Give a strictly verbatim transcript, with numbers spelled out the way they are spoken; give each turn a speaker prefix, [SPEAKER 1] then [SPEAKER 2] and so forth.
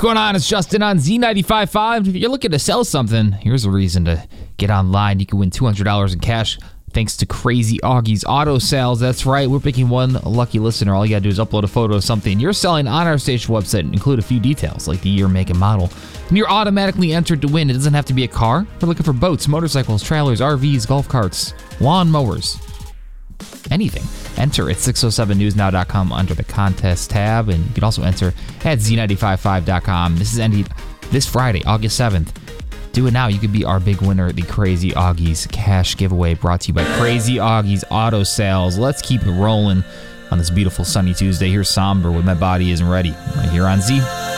[SPEAKER 1] going on? It's Justin on Z ninety-five point five. If you're looking to sell something, here's a reason to get online. You can win two hundred dollars in cash thanks to Crazy Augie's Auto Sales. That's right, we're picking one lucky listener. All you gotta do is upload a photo of something you're selling on our station website and include a few details like the year, make, and model. And you're automatically entered to win. It doesn't have to be a car. We're looking for boats, motorcycles, trailers, R Vs, golf carts, lawn mowers, anything. Enter at six oh seven news now dot com under the contest tab, and you can also enter at z ninety-five point five dot com. This is ending this Friday, August seventh. Do it now. You could be our big winner at the Crazy Augie's cash giveaway brought to you by Crazy Augie's Auto Sales. Let's keep it rolling on this beautiful sunny Tuesday. Here's Somber with My Body Isn't Ready right here on Z.